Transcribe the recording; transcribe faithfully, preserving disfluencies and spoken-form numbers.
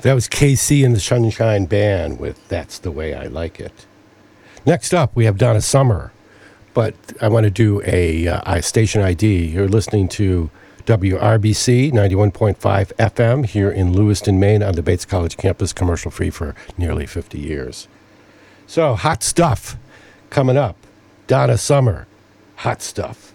That was K C and the Sunshine Band with That's the Way I Like It. Next up, we have Donna Summer, but I want to do a, uh, a station I D. You're listening to W R B C ninety-one point five F M here in Lewiston, Maine on the Bates College campus, commercial free for nearly fifty years. So, hot stuff coming up. Donna Summer, Hot Stuff.